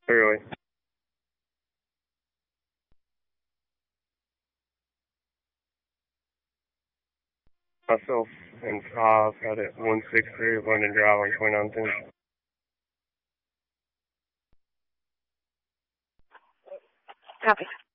Really. Myself and five out at 163 London Drive on 2019. Copy.